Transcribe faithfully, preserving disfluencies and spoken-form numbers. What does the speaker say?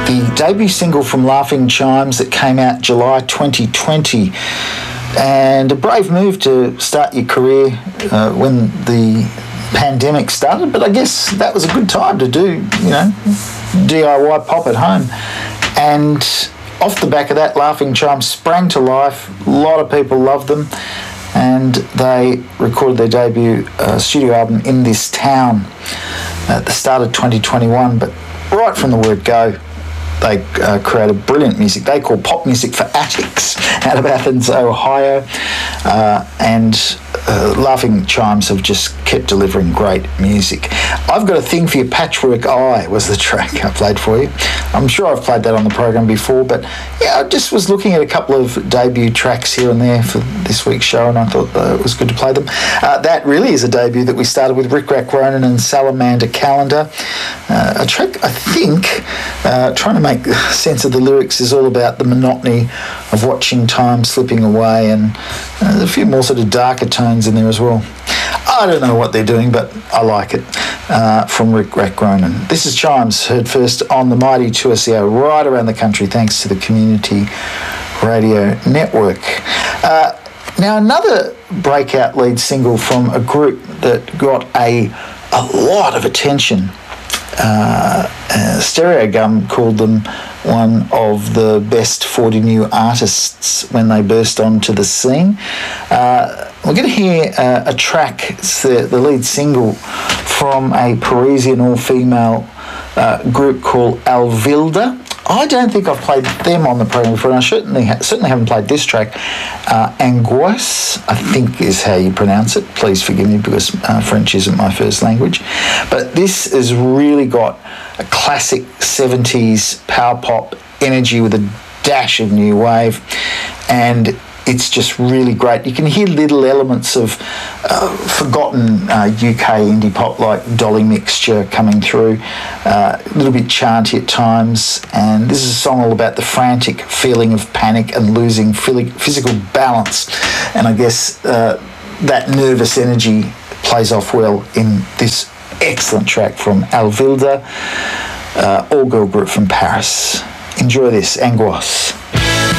the debut single from Laughing Chimes that came out July twenty twenty. And a brave move to start your career uh, when the pandemic started, but I guess that was a good time to do, you know, D I Y pop at home. And off the back of that, Laughing Chimes sprang to life. A lot of people loved them, and they recorded their debut uh, studio album, In This Town, at the start of twenty twenty-one. But right from the word go, they uh, created brilliant music they call pop music for attics out of Athens, Ohio. Uh, and uh, Laughing Chimes have just kept delivering great music. I've Got a Thing for Your Patchwork Eye was the track I played for you. I'm sure I've played that on the program before, but yeah, I just was looking at a couple of debut tracks here and there for this week's show, and I thought uh, it was good to play them. Uh, that really is a debut that we started with Rick Rack Ronan and Salamander Calendar. Uh, a track, I think, uh, trying to make sense of the lyrics, is all about the monotony of watching time slipping away, and uh, there's a few more sort of darker tones in there as well. I don't know what they're doing, but I like it. Uh, from Rick Rack Ronan. This is Chimes, heard first on the mighty two S E O right around the country, thanks to the Community Radio Network. Uh, now, another breakout lead single from a group that got a, a lot of attention. Uh, uh, Stereogum called them one of the best forty new artists when they burst onto the scene. Uh, we're going to hear uh, a track, it's the, the lead single from a Parisian all-female uh, group called Alvilda. I don't think I've played them on the program before, and I certainly, ha- certainly haven't played this track. Uh, Angoisse, I think is how you pronounce it. Please forgive me, because uh, French isn't my first language. But this has really got a classic seventies power pop energy with a dash of new wave, and it's just really great. You can hear little elements of uh, forgotten uh, U K indie pop like Dolly Mixture coming through, uh, a little bit chanty at times, and this is a song all about the frantic feeling of panic and losing physical balance, and I guess uh, that nervous energy plays off well in this excellent track from Alvilda, uh, all-girl group from Paris. Enjoy this, Angoisse.